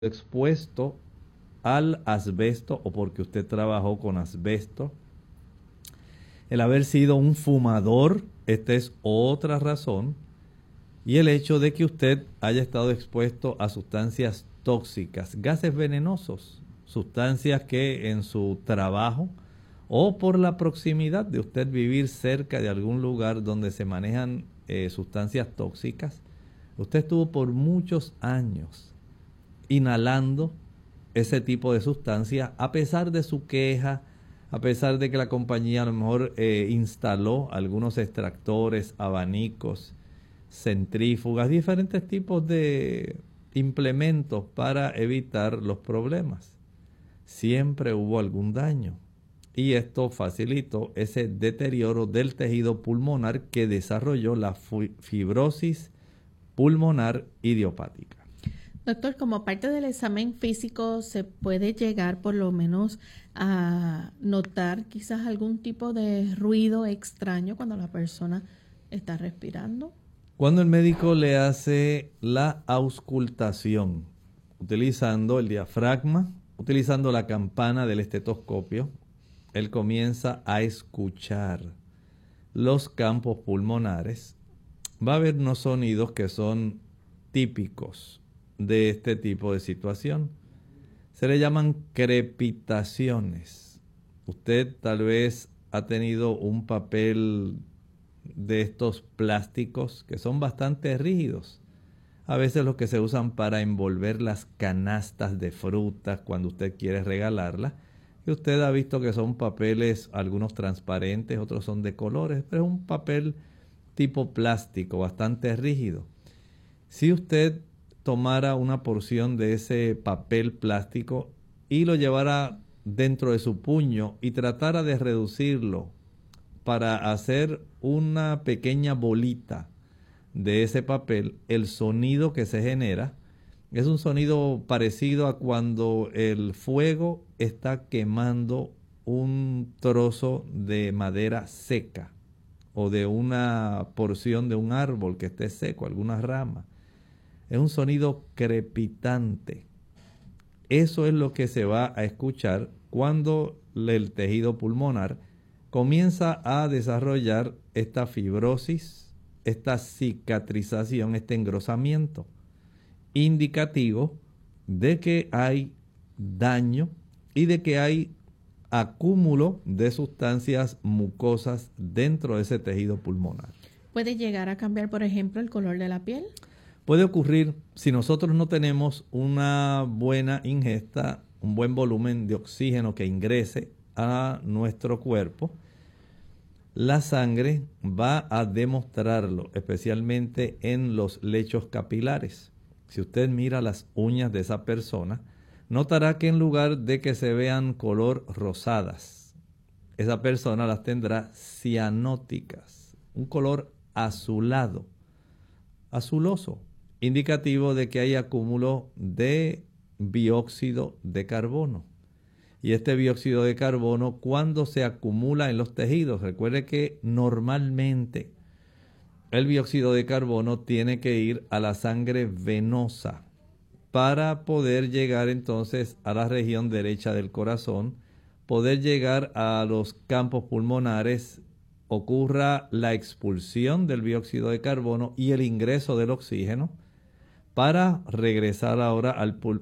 expuesto al asbesto o porque usted trabajó con asbesto, el haber sido un fumador, esta es otra razón, y el hecho de que usted haya estado expuesto a sustancias tóxicas, gases venenosos, sustancias que en su trabajo o por la proximidad de usted vivir cerca de algún lugar donde se manejan sustancias tóxicas, usted estuvo por muchos años inhalando ese tipo de sustancias a pesar de su queja, a pesar de que la compañía a lo mejor instaló algunos extractores, abanicos, centrífugas, diferentes tipos de implementos para evitar los problemas. Siempre hubo algún daño y esto facilitó ese deterioro del tejido pulmonar que desarrolló la fibrosis pulmonar idiopática. Doctor, como parte del examen físico, ¿se puede llegar por lo menos a notar quizás algún tipo de ruido extraño cuando la persona está respirando? Cuando el médico le hace la auscultación, utilizando el diafragma, utilizando la campana del estetoscopio, él comienza a escuchar los campos pulmonares. Va a haber unos sonidos que son típicos de este tipo de situación. Se le llaman crepitaciones. Usted tal vez ha tenido un papel de estos plásticos que son bastante rígidos. A veces los que se usan para envolver las canastas de frutas cuando usted quiere regalarlas. Y usted ha visto que son papeles, algunos transparentes, otros son de colores, pero es un papel tipo plástico, bastante rígido. Si usted tomara una porción de ese papel plástico y lo llevara dentro de su puño y tratara de reducirlo para hacer una pequeña bolita de ese papel, el sonido que se genera es un sonido parecido a cuando el fuego está quemando un trozo de madera seca o de una porción de un árbol que esté seco, alguna rama. Es un sonido crepitante. Eso es lo que se va a escuchar cuando el tejido pulmonar comienza a desarrollar esta fibrosis, esta cicatrización, este engrosamiento, indicativo de que hay daño y de que hay acúmulo de sustancias mucosas dentro de ese tejido pulmonar. ¿Puede llegar a cambiar, por ejemplo, el color de la piel? Puede ocurrir si nosotros no tenemos una buena ingesta, un buen volumen de oxígeno que ingrese a nuestro cuerpo. La sangre va a demostrarlo, especialmente en los lechos capilares. Si usted mira las uñas de esa persona, notará que en lugar de que se vean color rosadas, esa persona las tendrá cianóticas, un color azulado, azuloso, indicativo de que hay acúmulo de dióxido de carbono. Y este dióxido de carbono, cuando se acumula en los tejidos, recuerde que normalmente el dióxido de carbono tiene que ir a la sangre venosa para poder llegar entonces a la región derecha del corazón, poder llegar a los campos pulmonares, ocurra la expulsión del dióxido de carbono y el ingreso del oxígeno para regresar ahora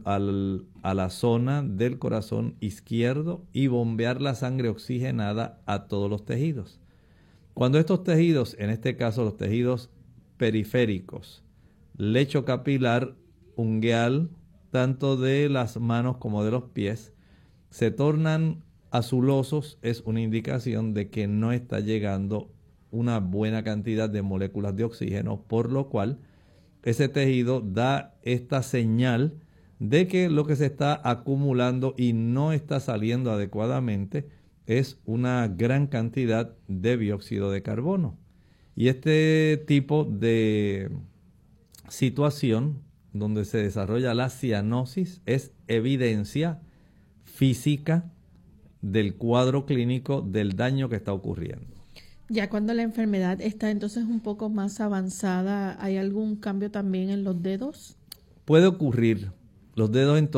a la zona del corazón izquierdo y bombear la sangre oxigenada a todos los tejidos. Cuando estos tejidos, en este caso los tejidos periféricos, lecho capilar, ungueal, tanto de las manos como de los pies, se tornan azulosos, es una indicación de que no está llegando una buena cantidad de moléculas de oxígeno, por lo cual ese tejido da esta señal de que lo que se está acumulando y no está saliendo adecuadamente es una gran cantidad de dióxido de carbono. Y este tipo de situación donde se desarrolla la cianosis es evidencia física del cuadro clínico del daño que está ocurriendo. Ya cuando la enfermedad está entonces un poco más avanzada, ¿hay algún cambio también en los dedos? Puede ocurrir. Los dedos